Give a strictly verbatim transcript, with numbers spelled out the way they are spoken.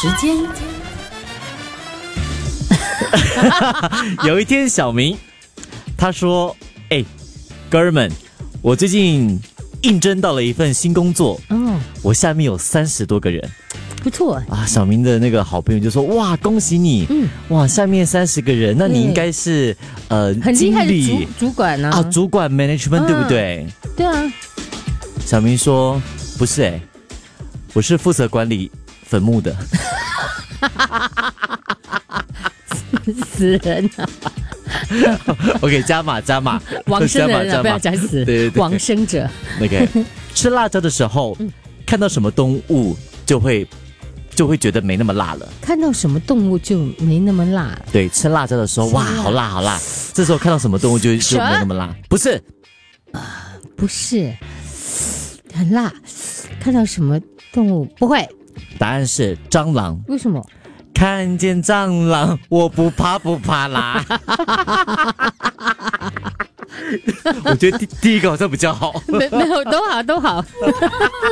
时间。 有一天，小明他说：“哎，哥儿们，我最近应征到了一份新工作， 哦， 我下面有三十多个人。” 不错啊，小明的那个好朋友就说：“哇，恭喜你！嗯，哇，下面三十个人，那你应该是呃很厉害的经理主主管呢、啊？ 啊，主管 management、嗯、对不对？ 对啊。” 小明说：“不是哎、欸，我是负责管理坟墓的。” 死人啊 ！OK， 加码加码， 往生的人、啊、不要讲死， 对对对， 往生者。 OK， 吃辣椒的时候、嗯、看到什么动物就会就会觉得没那么辣了。 看到什么动物就没那么辣了。 对，吃辣椒的时候，哇，好辣好辣。这时候看到什么动物就就没那么辣。不是， 啊，不是，很辣。看到什么动物不会？ 答案是蟑螂。 为什么？ 看见蟑螂，我不怕不怕啦。我觉得第第一个好像比较好。 没没有，都好都好。